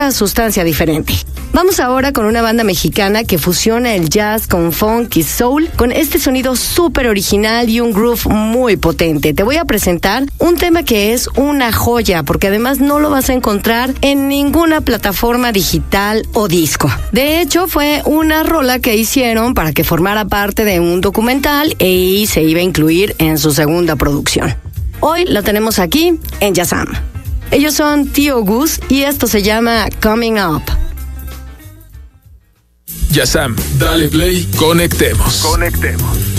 sustancia diferente. Vamos ahora con una banda mexicana que fusiona el jazz con funk y soul, con este sonido súper original y un groove muy potente. Te voy a presentar un tema que es una joya, porque además no lo vas a encontrar en ninguna plataforma digital o disco. De hecho, fue una rola que hicieron para que formara parte de un documental y se iba a incluir en su segunda producción. Hoy lo tenemos aquí en Yazam. Ellos son Tío Gus y esto se llama Coming Up. Yazam, dale play, conectemos.